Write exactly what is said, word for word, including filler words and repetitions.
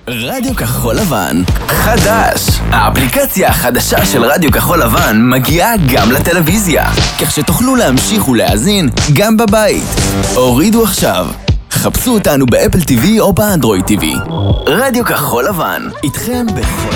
רדיו כחול לבן חדש. האפליקציה החדשה של רדיו כחול לבן מגיעה גם לטלוויזיה, כך שתוכלו להמשיך ולהאזין גם בבית. הורידו עכשיו. חפשו אותנו באפל טיווי או באנדרואיד טיווי. רדיו כחול לבן, איתכם בכל